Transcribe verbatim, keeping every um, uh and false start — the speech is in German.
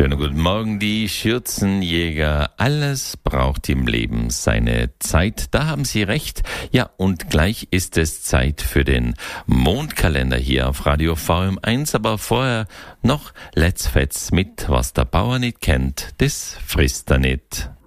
Schönen guten Morgen, die Schürzenjäger. Alles braucht im Leben seine Zeit. Da haben Sie recht. Ja, und gleich ist es Zeit für den Mondkalender hier auf Radio V M eins. Aber vorher noch Let's Fetz mit was der Bauer nicht kennt, das frisst er nicht.